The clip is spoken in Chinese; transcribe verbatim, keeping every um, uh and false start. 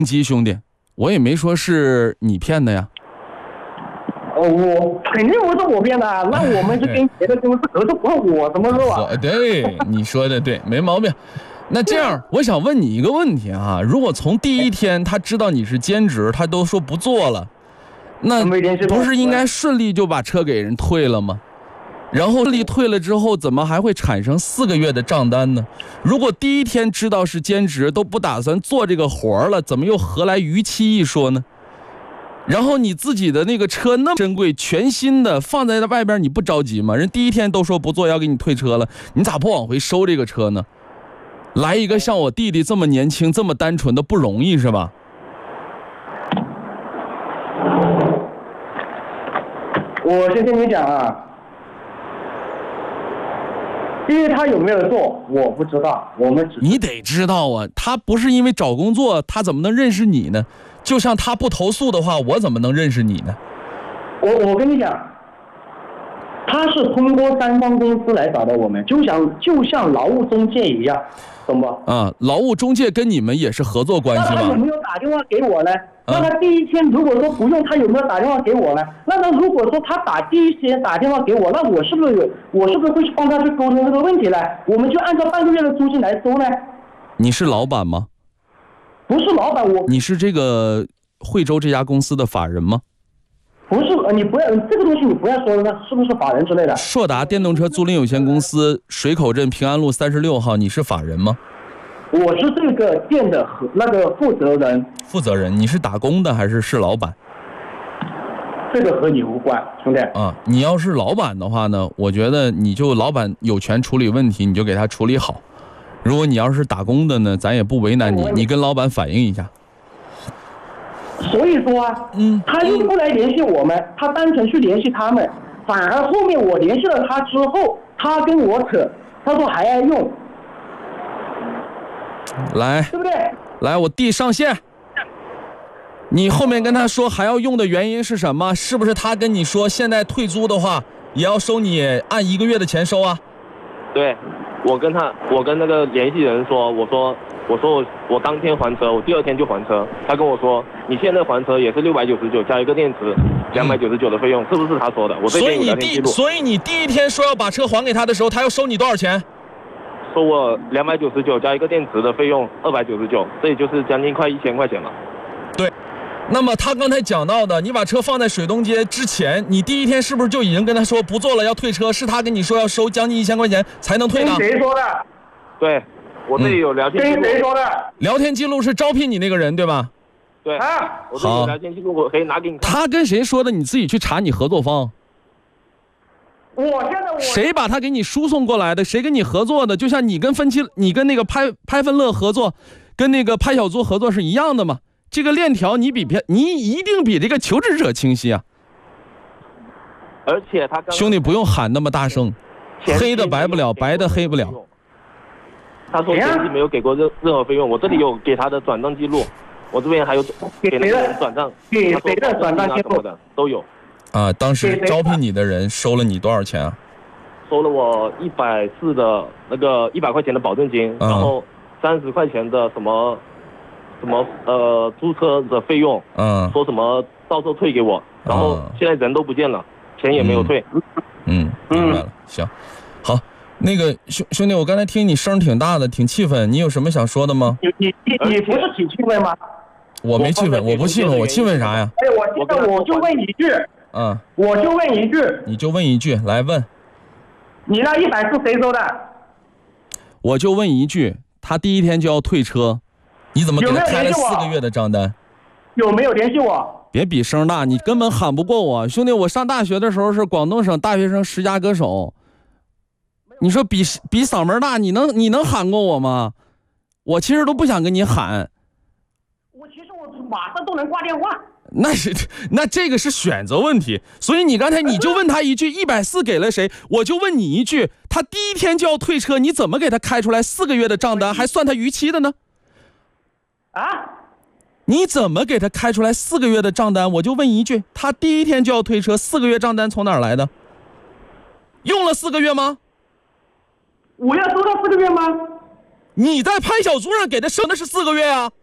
机兄弟，我也没说是你骗的呀。 哦，我肯定不是我骗的，那我们是跟别的公司合作，关我什么事啊？ 对，你说的对，没毛病。那这样，我想问你一个问题啊，如果从第一天他知道你是兼职，他都说不做了，那不是应该顺利就把车给人退了吗？然后顺利退了之后，怎么还会产生四个月的账单呢？如果第一天知道是兼职，都不打算做这个活了，怎么又何来逾期一说呢？然后你自己的那个车那么珍贵，全新的放在外边，你不着急吗？人第一天都说不做，要给你退车了，你咋不往回收这个车呢？来一个像我弟弟这么年轻、这么单纯的不容易是吧？ 我先跟你讲啊。因为他有没有做我不知道，我们只你得知道啊，他不是因为找工作，他怎么能认识你呢？就像他不投诉的话，我怎么能认识你呢？ 我我跟你讲，他是通过三方公司来找的我们，就像就像劳务中介一样，懂不？ 啊，劳务中介跟你们也是合作关系吗？ 那他有没有打电话给我呢？那他第一天如果说不用，他有没有打电话给我呢？那他如果说他打第一天打电话给我，那我是不是有我是不是会去帮他去沟通这个问题呢？我们就按照半个月的租金来收呢？ 你是老板吗？ 不是老板，我你是这个惠州这家公司的法人吗？ 不是，你不要这个东西，你不要说那是不是法人之类的。 硕达电动车租赁有限公司水口镇平安路三十六号，你是法人吗？ 我是这个店的那个负责人。 负责人，你是打工的还是是老板？ 这个和你无关，兄弟。 啊，你要是老板的话呢，我觉得你就老板有权处理问题，你就给他处理好。如果你要是打工的呢，咱也不为难你，你跟老板反映一下。 所以说啊，嗯，他又不来联系我们，他单纯去联系他们，反而后面我联系了他之后，他跟我扯，他说还要用。 来， 对不对？ 来，我弟上线。你后面跟他说还要用的原因是什么？是不是他跟你说现在退租的话也要收你按一个月的钱收啊？ 对，我跟他，我跟那个联系人说，我说，我说我我当天还车，我第二天就还车。他跟我说，你现在还车也是六百九十九加一个电池，两百九十九的费用，是不是他说的？我这边有聊天记录。 所以你第一天说要把车还给他的时候，他要收你多少钱？ 收我两百九十九加一个电池的费用二百九十九，这也就是将近快一千块钱了。 对，那么他刚才讲到的，你把车放在水东街之前，你第一天是不是就已经跟他说不做了要退车？是他跟你说要收将近一千块钱才能退的？ 跟谁说的？ 对，我这里有聊天记录。 跟谁说的？ 聊天记录是招聘你那个人对吧？ 对啊，我这里有聊天记录，我可以拿给你看。 他跟谁说的？你自己去查你合作方。 我现在我谁把他给你输送过来的？谁跟你合作的？就像你跟分期，你跟那个拍拍分乐合作，跟那个拍小租合作是一样的嘛？这个链条你比别你一定比这个求职者清晰啊！ 而且他刚兄弟不用喊那么大声，黑的白不了，白的黑不了。 他说前期没有给过任任何费用，我这里有给他的转账记录，我这边还有给那个人转账， 给谁的转账记录的都有。 啊，当时招聘你的人收了你多少钱啊？ 收了我一百四的那个一百块钱的保证金， 嗯、 然后三十块钱的什么什么呃租车的费用， 嗯， 说什么到时候退给我，然后现在人都不见了，钱也没有退。 嗯，明白了，行，好，那个兄兄弟，我刚才听你声挺大的，挺气愤，你有什么想说的吗？ 你你你你不是挺气愤吗？ 我没气愤，我不气愤，我气愤啥呀？ 哎，我气愤，我就问一句。 嗯， 我就问一句， 你就问一句，来问， 你那一百是谁收的？ 我就问一句，他第一天就要退车，你怎么给他开了四个月的账单？ 有没有联系我？ 别比声大，你根本喊不过我，兄弟！我上大学的时候是广东省大学生十佳歌手，你说比比嗓门大，你能你能喊过我吗？我其实都不想跟你喊， 我其实我马上都能挂电话。 那是那这个是选择问题，所以你刚才你就问他一句一百四给了谁，我就问你一句，他第一天就要退车，你怎么给他开出来四个月的账单，还算他逾期的呢？ 啊？ 你怎么给他开出来四个月的账单？我就问一句，他第一天就要退车，四个月账单从哪儿来的？用了四个月吗？ 我要收到四个月吗？ 你在拍小租上给他升的是四个月啊？